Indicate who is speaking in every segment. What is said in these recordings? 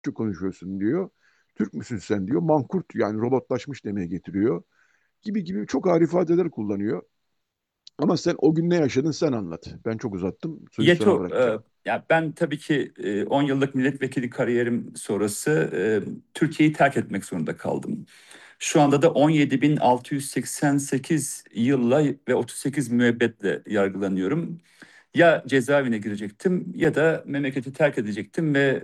Speaker 1: Türkçe konuşuyorsun diyor. Türk müsün sen diyor. Mankurt yani robotlaşmış demeye getiriyor. Gibi gibi çok ağır ifadeler kullanıyor. Ama sen o gün ne yaşadın sen anlat. Ben çok uzattım. Sözü sana
Speaker 2: Yeto,
Speaker 1: bırakacağım.
Speaker 2: ya ben tabii ki 10 yıllık milletvekili kariyerim sonrası Türkiye'yi terk etmek zorunda kaldım. Şu anda da 17.688 yılla ve 38 müebbetle yargılanıyorum. Ya cezaevine girecektim ya da memleketi terk edecektim ve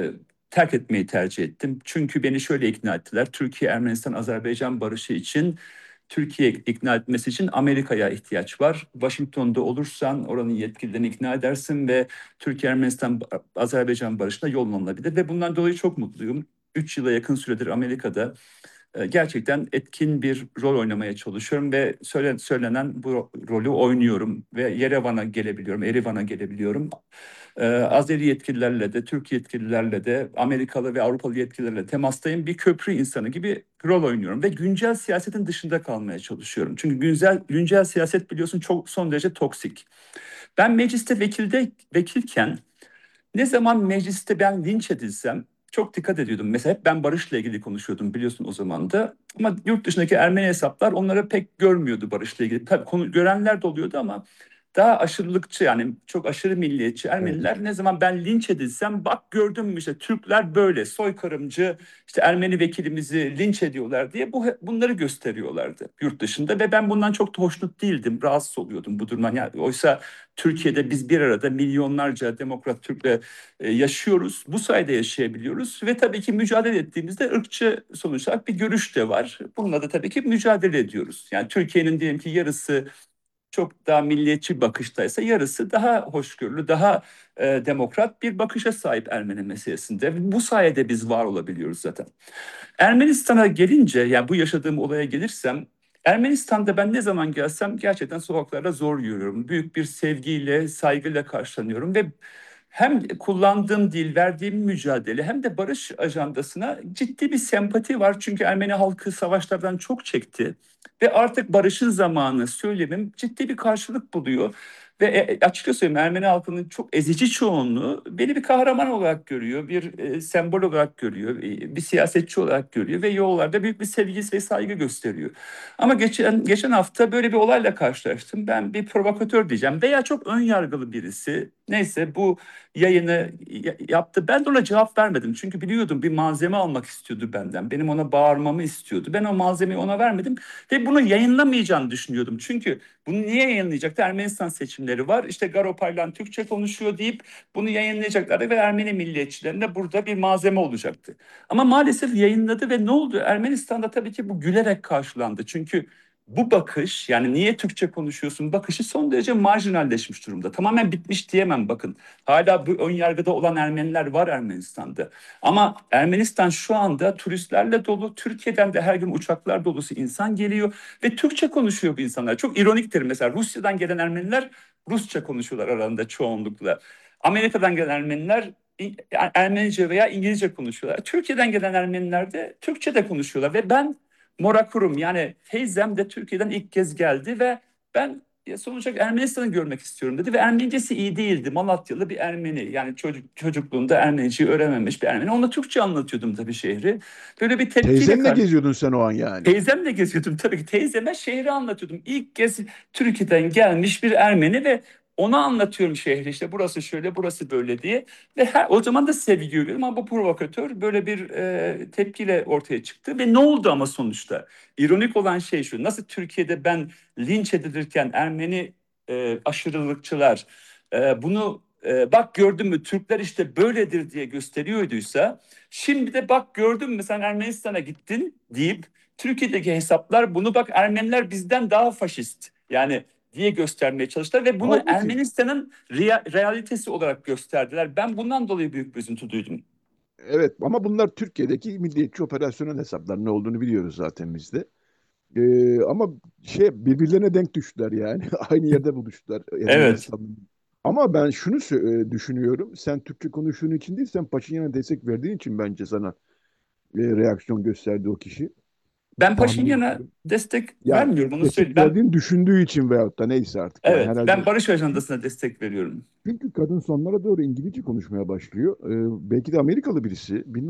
Speaker 2: terk etmeyi tercih ettim. Çünkü beni şöyle ikna ettiler. Türkiye, Ermenistan, Azerbaycan barışı için Türkiye ikna etmesi için Amerika'ya ihtiyaç var. Washington'da olursan oranın yetkililerini ikna edersin ve Türkiye, Ermenistan, Azerbaycan barışına yol alınabilir. Ve bundan dolayı çok mutluyum. 3 yıla yakın süredir Amerika'da gerçekten etkin bir rol oynamaya çalışıyorum ve söylenen bu rolü oynuyorum ve Yerevan'a gelebiliyorum, Erivan'a gelebiliyorum. Azeri yetkililerle de, Türk yetkililerle de, Amerikalı ve Avrupalı yetkililerle temastayım. Bir köprü insanı gibi rol oynuyorum ve güncel siyasetin dışında kalmaya çalışıyorum. Çünkü güncel siyaset biliyorsun çok son derece toksik. Ben mecliste vekilken ne zaman mecliste ben linç edilsem çok dikkat ediyordum. Mesela hep ben barışla ilgili konuşuyordum biliyorsun o zaman da. Ama yurt dışındaki Ermeni hesaplar onlara pek görmüyordu barışla ilgili. Tabii görenler de oluyordu ama daha aşırılıkçı yani çok aşırı milliyetçi
Speaker 1: Evet.
Speaker 2: Ermeniler ne zaman ben linç edilsem bak gördün mü işte Türkler böyle soykırımcı işte Ermeni vekilimizi linç ediyorlar diye bunları gösteriyorlardı yurt dışında ve ben bundan çok da hoşnut değildim. Rahatsız oluyordum bu durumdan. Yani oysa Türkiye'de biz bir arada milyonlarca demokrat Türk'le yaşıyoruz. Bu sayede yaşayabiliyoruz ve tabii ki mücadele ettiğimizde ırkçı sonuç olarak bir görüş de var. Bununla da tabii ki mücadele ediyoruz. Yani Türkiye'nin diyelim ki yarısı çok daha milliyetçi bir bakıştaysa yarısı daha hoşgörülü, daha demokrat bir bakışa sahip Ermeni meselesinde. Bu sayede biz var olabiliyoruz zaten. Ermenistan'a gelince, yani bu yaşadığım olaya gelirsem, Ermenistan'da ben ne zaman gelsem gerçekten sokaklarda zor yürüyorum. Büyük bir sevgiyle, saygıyla karşılanıyorum ve hem kullandığım dil, verdiğim mücadele hem de barış ajandasına ciddi bir sempati var. Çünkü Ermeni halkı savaşlardan çok çekti ve artık barışın zamanı söylemim ciddi bir karşılık buluyor. Ve açıkça söyleyeyim Ermeni halkının çok ezici çoğunluğu beni bir kahraman olarak görüyor, bir sembol olarak görüyor, bir siyasetçi olarak görüyor ve yollarda büyük bir sevgi ve saygı gösteriyor. Ama geçen hafta böyle bir olayla karşılaştım. Ben bir provokatör diyeceğim veya çok ön yargılı birisi. Neyse bu yayını yaptı. Ben de ona cevap vermedim. Çünkü biliyordum bir malzeme almak istiyordu benden. Benim ona bağırmamı istiyordu. Ben o malzemeyi ona vermedim ve bunu yayınlamayacağını düşünüyordum. Çünkü bunu niye yayınlayacaktı? Ermenistan seçimleri var. İşte Garo Paylan Türkçe konuşuyor deyip bunu yayınlayacaklardı ve Ermeni milliyetçilerine burada bir malzeme olacaktı. Ama maalesef yayınladı ve ne oldu? Ermenistan'da tabii ki bu gülerek karşılandı. Çünkü bu bakış yani niye Türkçe konuşuyorsun bakışı son derece marjinalleşmiş durumda. Tamamen bitmiş diyemem bakın. Hala bu ön yargıda olan Ermeniler var Ermenistan'da. Ama Ermenistan şu anda turistlerle dolu. Türkiye'den de her gün uçaklar dolusu insan geliyor ve Türkçe konuşuyor bu insanlar. Çok ironiktir mesela Rusya'dan gelen Ermeniler Rusça konuşuyorlar aralarında çoğunlukla. Amerika'dan gelen Ermeniler Ermenice veya İngilizce konuşuyorlar. Türkiye'den gelen Ermeniler de Türkçe de konuşuyorlar ve ben Morakurum yani teyzem de Türkiye'den ilk kez geldi ve ben sonuç olarak Ermenistan'ı görmek istiyorum dedi ve Ermenicesi iyi değildi. Malatyalı bir Ermeni yani çocukluğunda Ermeniceyi öğrenmemiş bir Ermeni. Ona Türkçe anlatıyordum tabii şehri. Böyle bir tepkiyle
Speaker 1: Teyzenle
Speaker 2: karşı.
Speaker 1: geziyordun sen o an yani.
Speaker 2: Teyzemle geziyordum tabii ki. Teyzeme şehri anlatıyordum. İlk kez Türkiye'den gelmiş bir Ermeni ve ona anlatıyorum şehri işte burası şöyle burası böyle diye. Ve o zaman da sevgi görüyorum ama bu provokatör böyle bir tepkiyle ortaya çıktı. Ve ne oldu ama sonuçta? İronik olan şey şu. Nasıl Türkiye'de ben linç edilirken Ermeni aşırılıkçılar bunu bak gördün mü Türkler işte böyledir diye gösteriyorduysa şimdi de bak gördün mü sen Ermenistan'a gittin deyip Türkiye'deki hesaplar bunu bak Ermeniler bizden daha faşist yani diye göstermeye çalıştılar ve bunu
Speaker 1: Halbuki
Speaker 2: Ermenistan'ın realitesi olarak gösterdiler. Ben bundan dolayı büyük bir üzüntü duydum.
Speaker 1: evet ama bunlar Türkiye'deki milliyetçi operasyonel hesaplar ne olduğunu biliyoruz zaten biz de. Ama şey birbirlerine denk düştüler yani. Aynı yerde buluştular
Speaker 2: Evet.
Speaker 1: Ermenistan'da. Ama ben şunu düşünüyorum. Sen Türkçe konuştuğun için değil, sen Paşinyan'a destek verdiğin için bence sana reaksiyon gösterdi o kişi.
Speaker 2: Ben
Speaker 1: tahmin
Speaker 2: Paşinyan'a
Speaker 1: ediyorum.
Speaker 2: destek
Speaker 1: Ya
Speaker 2: vermiyorum, onu söyleyeyim.
Speaker 1: destek verdiğini düşündüğü için veyahut da neyse artık yani
Speaker 2: Evet, ben
Speaker 1: herhalde.
Speaker 2: barış ajandasına destek veriyorum.
Speaker 1: Çünkü kadın sonlara doğru İngilizce konuşmaya başlıyor. Belki de Amerikalı birisi. Bilmiyorum.